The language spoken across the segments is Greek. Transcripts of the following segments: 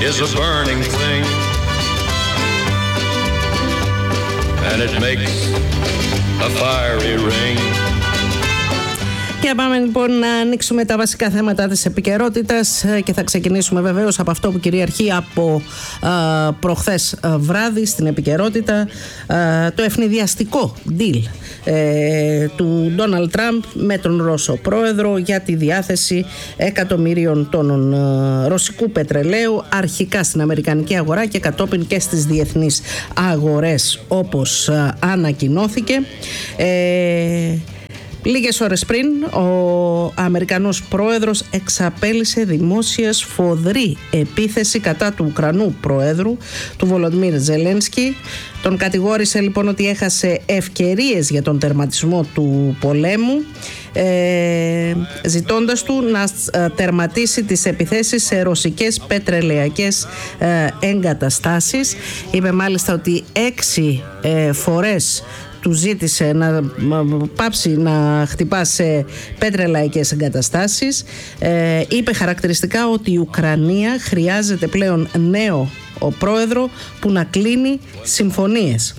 is a burning thing, and it makes a fiery ring. Και πάμε λοιπόν να ανοίξουμε τα βασικά θέματα της επικαιρότητας και θα ξεκινήσουμε βεβαίως από αυτό που κυριαρχεί από προχθές βράδυ στην επικαιρότητα, το ευνηδιαστικό deal του Ντόναλντ Τραμπ με τον Ρώσο πρόεδρο για τη διάθεση εκατομμύριων τόνων ρωσικού πετρελαίου, αρχικά στην αμερικανική αγορά και κατόπιν και στις διεθνείς αγορές, όπως ανακοινώθηκε. Λίγες ώρες πριν, ο Αμερικανός πρόεδρος εξαπέλυσε δημόσια σφοδρή επίθεση κατά του Ουκρανού πρόεδρου, του Βολοντιμίρ Ζελένσκι. Τον κατηγόρησε λοιπόν ότι έχασε ευκαιρίες για τον τερματισμό του πολέμου, ζητώντας του να τερματίσει τις επιθέσεις σε ρωσικές πετρελαιακές εγκαταστάσεις. Είπε μάλιστα ότι 6 φορές του ζήτησε να πάψει να χτυπά σε πετρελαϊκές εγκαταστάσεις. Είπε χαρακτηριστικά ότι η Ουκρανία χρειάζεται πλέον νέο πρόεδρο που να κλείνει συμφωνίες.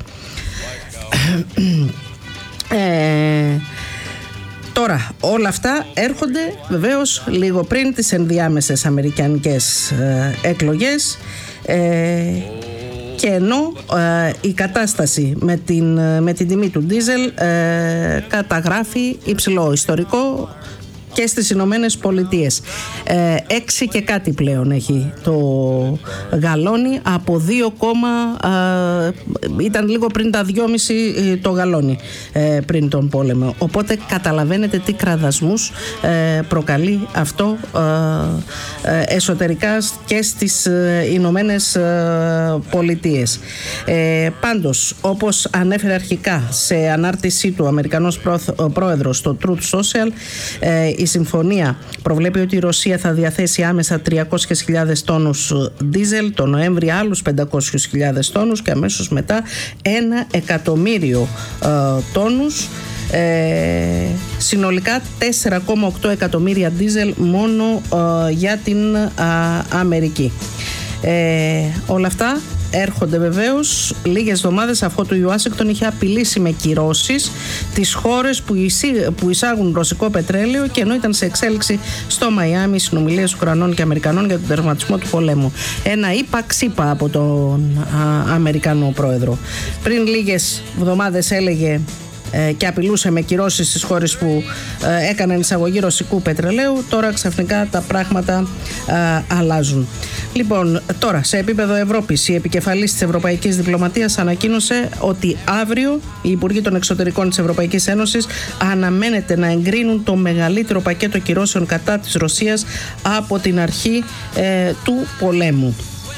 Τώρα όλα αυτά έρχονται βεβαίως λίγο πριν τις ενδιάμεσες αμερικανικές εκλογές, και ενώ η κατάσταση με την τιμή του ντίζελ καταγράφει υψηλό ιστορικό και στις Ηνωμένες Πολιτείες. 6 και κάτι πλέον έχει το γαλόνι, από 2, ήταν λίγο πριν τα 2,5 το γαλόνι πριν τον πόλεμο. Οπότε καταλαβαίνετε τι κραδασμούς προκαλεί αυτό εσωτερικά και στις Ηνωμένες Πολιτείες. Πάντως, όπως ανέφερε αρχικά σε ανάρτησή του ο Αμερικανός πρόεδρος στο Truth Social, η συμφωνία προβλέπει ότι η Ρωσία θα διαθέσει άμεσα 300.000 τόνους ντίζελ, το Νοέμβρη άλλους 500.000 τόνους και αμέσως μετά 1 εκατομμύριο τόνους. Συνολικά 4,8 εκατομμύρια ντίζελ μόνο για την Αμερική. Όλα αυτά έρχονται βεβαίως λίγες εβδομάδες αφού το Ουάσιγκτον είχε απειλήσει με κυρώσεις τις χώρες που εισάγουν ρωσικό πετρέλαιο, και ενώ ήταν σε εξέλιξη στο Μαϊάμι συνομιλίες Ουκρανών και Αμερικανών για τον τερματισμό του πολέμου. Ένα είπα-ξύπα από τον Αμερικανό πρόεδρο. Πριν λίγες εβδομάδες έλεγε και απειλούσε με κυρώσεις στις χώρες που έκαναν εισαγωγή ρωσικού πετρελαίου. Τώρα ξαφνικά τα πράγματα αλλάζουν. Λοιπόν, τώρα σε επίπεδο Ευρώπης, η επικεφαλής της Ευρωπαϊκής Διπλωματίας ανακοίνωσε ότι αύριο οι Υπουργοί των Εξωτερικών της Ευρωπαϊκής Ένωσης αναμένεται να εγκρίνουν το μεγαλύτερο πακέτο κυρώσεων κατά της Ρωσίας από την αρχή του πολέμου.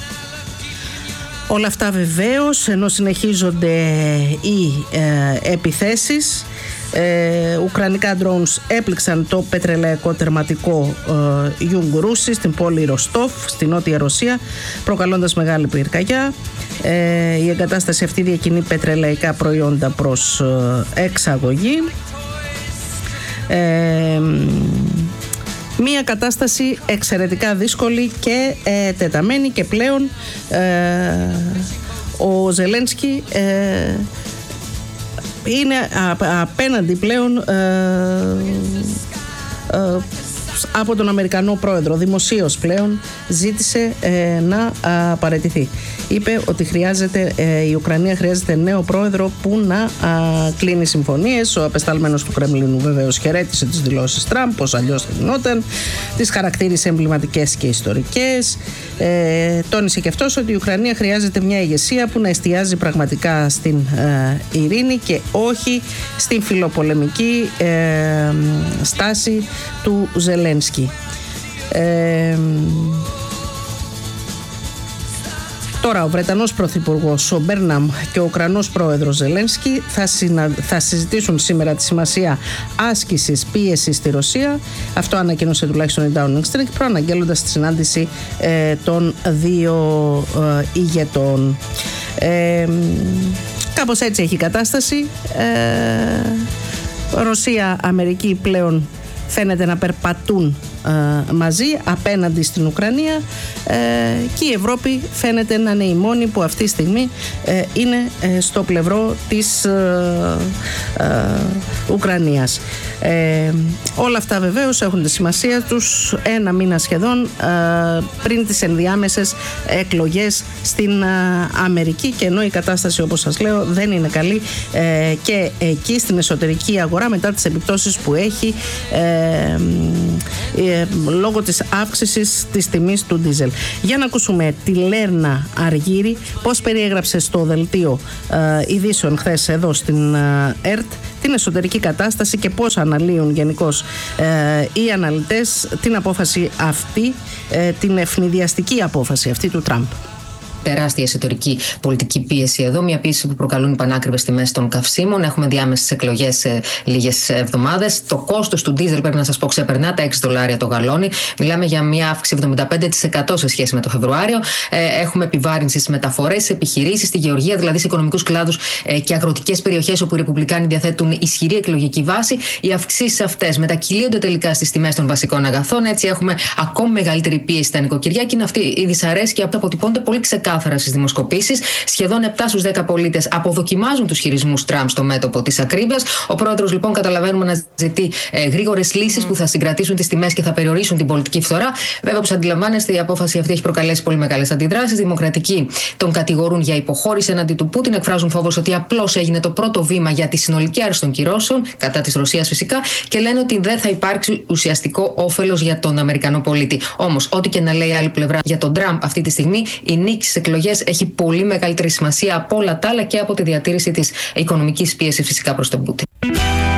Όλα αυτά βεβαίως ενώ συνεχίζονται οι επιθέσεις. Ουκρανικά drones έπληξαν το πετρελαϊκό τερματικό Γιουγκρούσι στην πόλη Ροστόφ στη Νότια Ρωσία, προκαλώντας μεγάλη πυρκαγιά. Η εγκατάσταση αυτή διακινεί πετρελαϊκά προϊόντα προς εξαγωγή. Μία κατάσταση εξαιρετικά δύσκολη και τεταμένη, και πλέον ο Ζελένσκι είναι απέναντι πλέον από τον Αμερικανό πρόεδρο. Δημοσίως πλέον ζήτησε να παραιτηθεί. Είπε ότι η Ουκρανία χρειάζεται νέο πρόεδρο που να κλείνει συμφωνίες. Ο απεσταλμένος του Κρεμλίνου βεβαίως χαιρέτησε τις δηλώσεις Τραμπ, πως αλλιώς θα γινόταν, τις χαρακτήρισε εμβληματικές και ιστορικές. Τόνισε και αυτός ότι η Ουκρανία χρειάζεται μια ηγεσία που να εστιάζει πραγματικά στην ειρήνη και όχι στην φιλοπολεμική στάση του Ζελένσκι. Τώρα ο Βρετανός Πρωθυπουργός, ο Μπέρναμ, και ο Ουκρανός Πρόεδρος Ζελένσκι θα συζητήσουν σήμερα τη σημασία άσκησης πίεσης στη Ρωσία. Αυτό ανακοίνωσε τουλάχιστον η Downing Street, προαναγγέλλοντας τη συνάντηση των δύο ηγετών. Κάπως έτσι έχει η κατάσταση. Ρωσία, Αμερική πλέον φαίνεται να περπατούν μαζί απέναντι στην Ουκρανία, και η Ευρώπη φαίνεται να είναι η μόνη που αυτή τη στιγμή είναι στο πλευρό της Ουκρανίας. Όλα αυτά βεβαίως έχουν τη σημασία τους ένα μήνα σχεδόν πριν τις ενδιάμεσες εκλογές στην Αμερική, και ενώ η κατάσταση, όπως σας λέω, δεν είναι καλή και εκεί στην εσωτερική αγορά μετά τις επιπτώσεις που έχει λόγω της αύξησης της τιμής του ντίζελ. Για να ακούσουμε τη Λέρνα Αργύρη πώς περιέγραψε στο δελτίο ειδήσεων χθες εδώ στην ΕΡΤ την εσωτερική κατάσταση και πώς αναλύουν γενικώς οι αναλυτές την απόφαση αυτή, την ευνηδιαστική απόφαση αυτή του Τραμπ. Τεράστια εσωτερική πολιτική πίεση εδώ, μια πίεση που προκαλούν οι πανάκριβες τιμές των καυσίμων. Έχουμε διάμεσες εκλογές σε λίγες εβδομάδες. Το κόστος του ντίζελ, πρέπει να σας πω, ξεπερνά τα $6 το γαλόνι. Μιλάμε για μια αύξηση 75% σε σχέση με το Φεβρουάριο. Έχουμε επιβάρυνση στις μεταφορές, στις επιχειρήσεις, στη γεωργία, δηλαδή σε οικονομικούς κλάδους και αγροτικές περιοχές όπου οι Ρεπουμπλικάνοι διαθέτουν ισχυρή εκλογική βάση. Οι αυξήσεις αυτές μετακυλίονται τελικά στις τιμές των βασικών αγαθών. Έτσι έχουμε ακόμη μεγαλύτερη πίεση στα νοικοκυριά και είναι αυτή η δυσαρέσκεια που αποτυπώνεται πολύ ξεκάθαρα στις δημοσκοπήσεις. Σχεδόν 7 στους 10 πολίτες αποδοκιμάζουν τους χειρισμούς Τραμπ στο μέτωπο της ακρίβειας. Ο πρόεδρος, λοιπόν, καταλαβαίνουμε να ζητεί γρήγορες λύσεις που θα συγκρατήσουν τις τιμές και θα περιορίσουν την πολιτική φθορά. Βέβαια, όπως αντιλαμβάνεστε, η απόφαση αυτή έχει προκαλέσει πολύ μεγάλες αντιδράσεις. Οι δημοκρατικοί τον κατηγορούν για υποχώρηση εναντί του Πούτιν, εκφράζουν φόβος ότι απλώς έγινε το πρώτο βήμα για τη συνολική άρση των κυρώσεων, κατά της Ρωσίας φυσικά, και λένε ότι δεν θα υπάρξει ουσιαστικό όφελος για τον Αμερικανό πολίτη. Όμως, ό,τι και να λέει η άλλη πλευρά για τον Τραμπ αυτή τη στιγμή, η νίκη στις εκλογές έχει πολύ μεγαλύτερη σημασία από όλα τα άλλα και από τη διατήρηση της οικονομικής πίεσης φυσικά προς τον Πούτιν.